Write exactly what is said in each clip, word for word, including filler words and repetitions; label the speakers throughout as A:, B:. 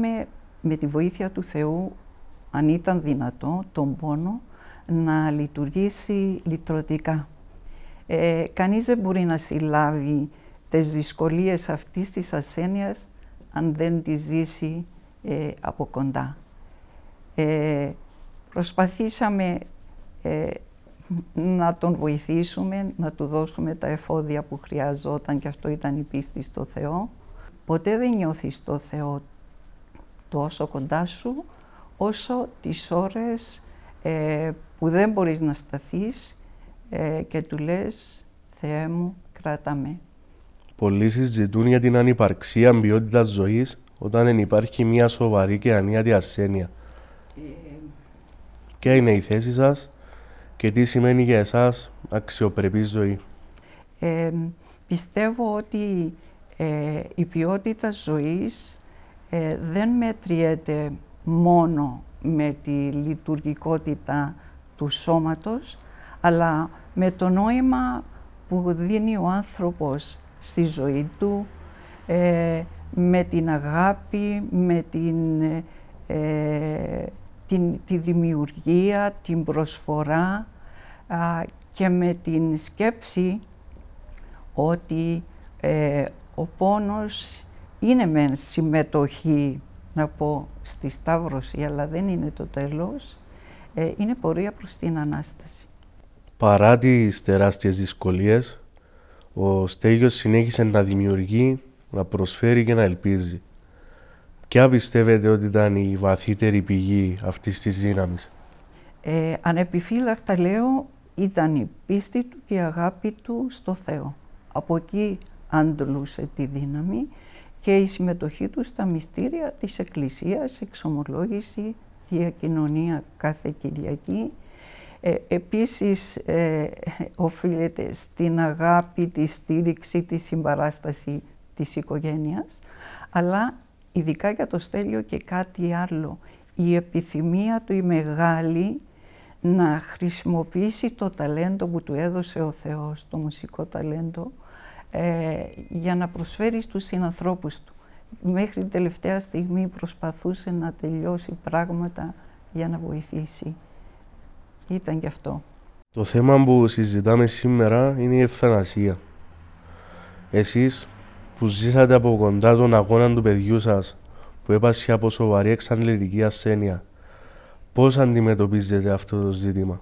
A: μπορέσαμε με τη βοήθεια του Θεού, αν ήταν δυνατό, τον πόνο να λειτουργήσει λυτρωτικά. Ε, κανείς δεν μπορεί να συλλάβει τις δυσκολίες αυτής της ασθένειας αν δεν τη ζήσει ε, από κοντά. Ε, προσπαθήσαμε ε, να τον βοηθήσουμε, να του δώσουμε τα εφόδια που χρειαζόταν και αυτό ήταν η πίστη στο Θεό. Ποτέ δεν νιώθεις το Θεό τόσο κοντά σου όσο τις ώρες ε, που δεν μπορείς να σταθείς ε, και του λες «Θεέ μου, κράτα με».
B: Πολλοί συζητούν για την ανυπαρξία ποιότητας ζωής όταν δεν υπάρχει μια σοβαρή και ανίατη ασθένεια. Ε... Ποια είναι η θέση σας και τι σημαίνει για εσάς αξιοπρεπή ζωή?
A: Ε, πιστεύω ότι ε, η ποιότητα ζωής ε, δεν μετριέται μόνο με τη λειτουργικότητα του σώματος, αλλά με το νόημα που δίνει ο άνθρωπος στη ζωή του, ε, με την αγάπη, με την, ε, την, τη δημιουργία, την προσφορά α, και με την σκέψη ότι ε, ο πόνος είναι μεν συμμετοχή, να πω, στη Σταύρωση, αλλά δεν είναι το τέλος, ε, είναι πορεία προς την Ανάσταση.
B: Παρά τις τεράστιες δυσκολίες, ο Στέλιος συνέχισε να δημιουργεί, να προσφέρει και να ελπίζει. Ποια πιστεύετε ότι ήταν η βαθύτερη πηγή αυτής της δύναμης?
A: Ε, ανεπιφύλακτα λέω, ήταν η πίστη του και η αγάπη του στο Θεό. Από εκεί αντλούσε τη δύναμη και η συμμετοχή του στα μυστήρια της Εκκλησίας, εξομολόγηση, Θεία Κοινωνία κάθε Κυριακή. Ε, επίσης ε, οφείλεται στην αγάπη, τη στήριξη, τη συμπαράσταση της οικογένειας, αλλά ειδικά για το Στέλιο και κάτι άλλο, η επιθυμία του η μεγάλη να χρησιμοποιήσει το ταλέντο που του έδωσε ο Θεός, το μουσικό ταλέντο, ε, για να προσφέρει στους συνανθρώπους του. Μέχρι την τελευταία στιγμή προσπαθούσε να τελειώσει πράγματα για να βοηθήσει. Ήταν γι' αυτό.
B: Το θέμα που συζητάμε σήμερα είναι η ευθανασία. Εσείς που ζήσατε από κοντά τον αγώνα του παιδιού σας που έπασχε από σοβαρή εξαντλητική ασθένεια, πώς αντιμετωπίζετε αυτό το ζήτημα?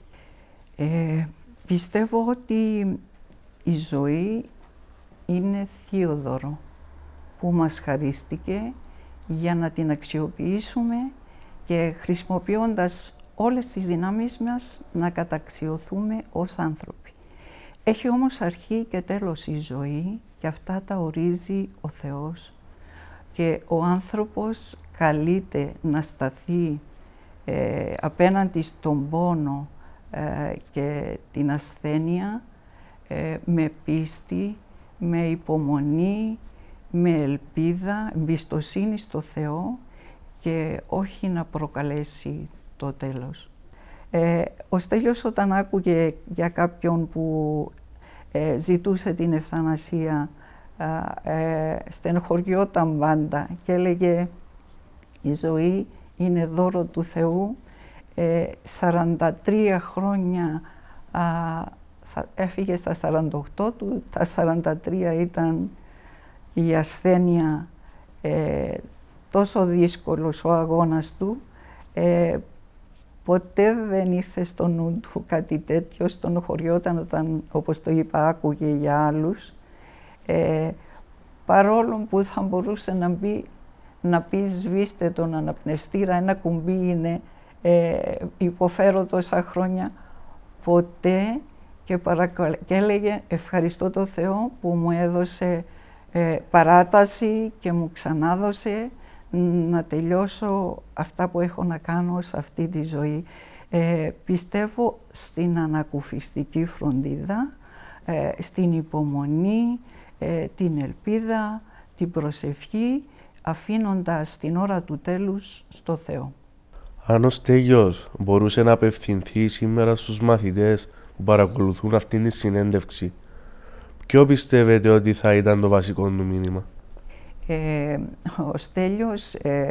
A: Ε, πιστεύω ότι η ζωή είναι θείο δώρο που μας χαρίστηκε για να την αξιοποιήσουμε και χρησιμοποιώντας όλες τις δυνάμεις μας να καταξιωθούμε ως άνθρωποι. Έχει όμως αρχή και τέλος η ζωή και αυτά τα ορίζει ο Θεός και ο άνθρωπος καλείται να σταθεί ε, απέναντι στον πόνο ε, και την ασθένεια ε, με πίστη, με υπομονή, με ελπίδα, εμπιστοσύνη στο Θεό και όχι να προκαλέσει το τέλος. Ε, ο Στέλιος όταν άκουγε για κάποιον που ε, ζητούσε την ευθανασία, ε, στενοχωριόταν πάντα και έλεγε η ζωή είναι δώρο του Θεού. Ε, σαράντα τρία χρόνια α, θα, έφυγε στα σαράντα οκτώ του, τα σαράντα τρία ήταν η ασθένεια, ε, τόσο δύσκολος ο αγώνας του. Ε, ποτέ δεν ήρθε στο νου του κάτι τέτοιο, στενοχωριόταν όταν, όπως το είπα, άκουγε για άλλους. Ε, παρόλο που θα μπορούσε να μπει, να πει σβήστε τον αναπνευστήρα, ένα κουμπί είναι, ε, υποφέρω τόσα χρόνια, ποτέ και, παρακαλ... και έλεγε ευχαριστώ το Θεό που μου έδωσε ε, παράταση και μου ξανάδωσε να τελειώσω αυτά που έχω να κάνω σε αυτή τη ζωή. Ε, πιστεύω στην ανακουφιστική φροντίδα, ε, στην υπομονή, ε, την ελπίδα, την προσευχή, αφήνοντας την ώρα του τέλους στο Θεό.
B: Αν ο Στέλιος μπορούσε να απευθυνθεί σήμερα στους μαθητές που παρακολουθούν αυτήν τη συνέντευξη, ποιο πιστεύετε ότι θα ήταν το βασικό του μήνυμα?
A: Ε, ο Στέλιος ε,